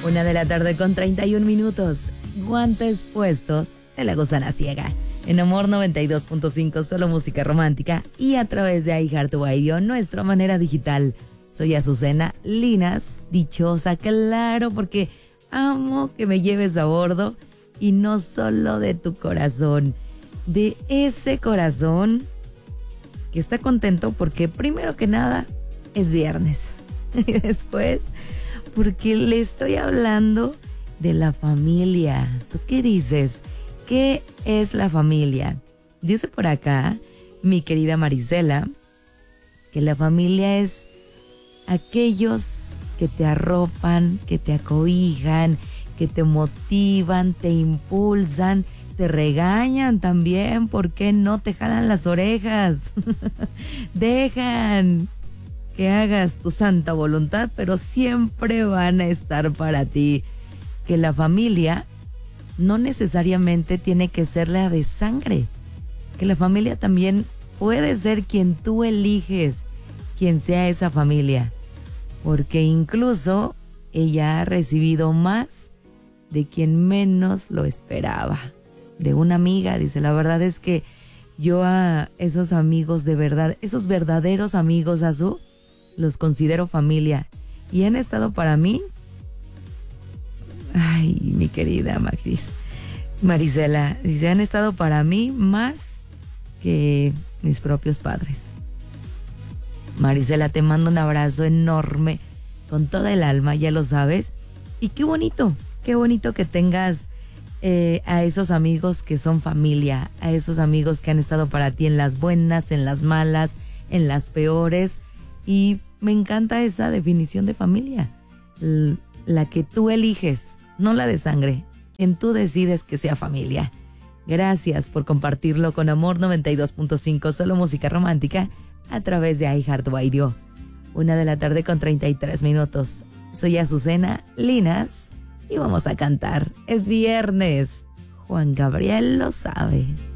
1 de la tarde con 31 minutos. Guantes puestos de la gusana ciega. En Amor 92.5, solo música romántica. Y a través de iHeartRadio, nuestra manera digital. Soy Azucena Linas, dichosa, claro, porque amo que me lleves a bordo. Y no solo de tu corazón, de ese corazón que está contento porque primero que nada es viernes. Y después porque le estoy hablando de la familia. ¿Tú qué dices? ¿Qué es la familia? Dice por acá mi querida Marisela que la familia es aquellos que te arropan, que te acobijan, que te motivan, te impulsan, te regañan también, ¿por qué no te jalan las orejas? Dejan que hagas tu santa voluntad, pero siempre van a estar para ti. Que la familia no necesariamente tiene que ser la de sangre. Que la familia también puede ser quien tú eliges, quien sea esa familia. Porque incluso ella ha recibido más de quien menos lo esperaba. De una amiga, dice, la verdad es que yo a esos amigos de verdad, esos verdaderos amigos, Azul, los considero familia y han estado para mí. Ay, mi querida Marisela, dice, han estado para mí más que mis propios padres. Marisela, te mando un abrazo enorme con toda el alma, ya lo sabes. Y qué bonito que tengas a esos amigos que son familia, a esos amigos que han estado para ti en las buenas, en las malas, en las peores. Y me encanta esa definición de familia, la que tú eliges, no la de sangre, quien tú decides que sea familia. Gracias por compartirlo con Amor 92.5, solo música romántica, a través de iHeartRadio. 1 de la tarde con 33 minutos. Soy Azucena Linas y vamos a cantar. Es viernes. Juan Gabriel lo sabe.